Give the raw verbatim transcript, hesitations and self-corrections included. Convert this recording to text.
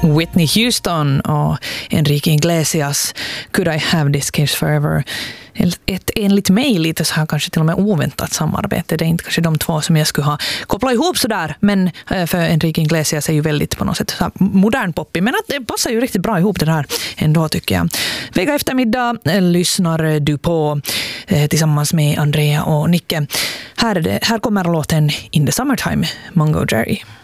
Whitney Houston och Enrique Iglesias Could I Have This Kiss Forever. Ett enligt mig lite så här kanske till och med oväntat samarbete. Det är inte kanske de två som jag skulle ha kopplat ihop så där, men för Enrique Iglesias är ju väldigt på något sätt så här modern poppig, men att det passar ju riktigt bra ihop det här ändå tycker jag. Vecka eftermiddag lyssnar du på eh, tillsammans med Andrea och Nicke. Här, är det, här kommer låten In the Summertime, Mungo Jerry.